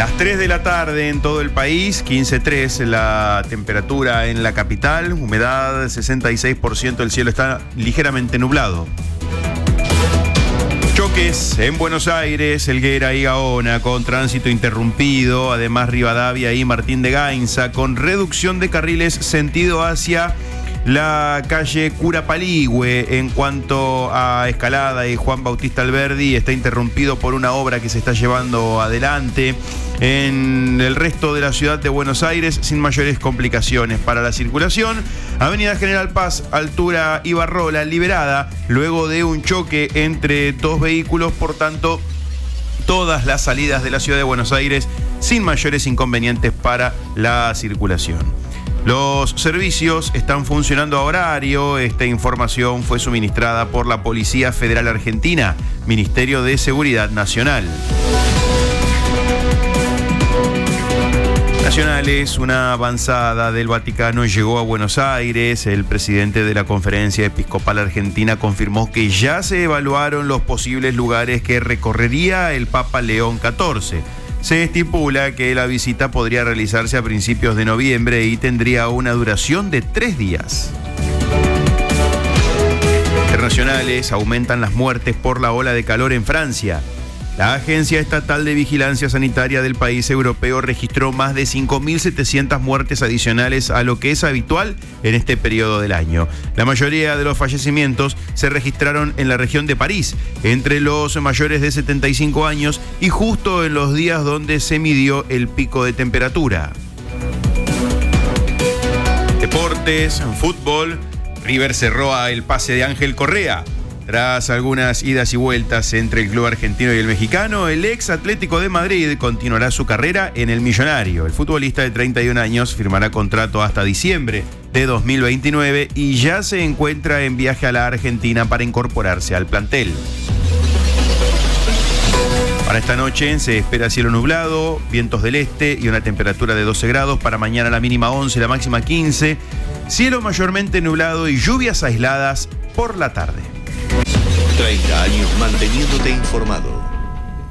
Las 3 de la tarde en todo el país, 15.3 la temperatura en la capital, humedad 66%, el cielo está ligeramente nublado. Choques en Buenos Aires, Helguera y Gaona con tránsito interrumpido, además Rivadavia y Martín de Gainza con reducción de carriles sentido hacia la calle Cura Paligüe. En cuanto a Escalada y Juan Bautista Alberdi, está interrumpido por una obra que se está llevando adelante. En el resto de la ciudad de Buenos Aires, sin mayores complicaciones para la circulación. Avenida General Paz, altura Ibarrola, liberada luego de un choque entre dos vehículos, por tanto, todas las salidas de la ciudad de Buenos Aires sin mayores inconvenientes para la circulación. Los servicios están funcionando a horario. Esta información fue suministrada por la Policía Federal Argentina, Ministerio de Seguridad Nacional. Nacionales, una avanzada del Vaticano llegó a Buenos Aires. El presidente de la Conferencia Episcopal Argentina confirmó que ya se evaluaron los posibles lugares que recorrería el Papa León XIV. Se estipula que la visita podría realizarse a principios de noviembre y tendría una duración de 3 días. Internacionales, aumentan las muertes por la ola de calor en Francia. La Agencia Estatal de Vigilancia Sanitaria del país europeo registró más de 5.700 muertes adicionales a lo que es habitual en este periodo del año. La mayoría de los fallecimientos se registraron en la región de París, entre los mayores de 75 años y justo en los días donde se midió el pico de temperatura. Deportes, fútbol, River cerró el pase de Ángel Correa. Tras algunas idas y vueltas entre el club argentino y el mexicano, el ex Atlético de Madrid continuará su carrera en el Millonario. El futbolista de 31 años firmará contrato hasta diciembre de 2029 y ya se encuentra en viaje a la Argentina para incorporarse al plantel. Para esta noche se espera cielo nublado, vientos del este y una temperatura de 12 grados. Para mañana la mínima 11, la máxima 15. Cielo mayormente nublado y lluvias aisladas por la tarde. 30 años manteniéndote informado.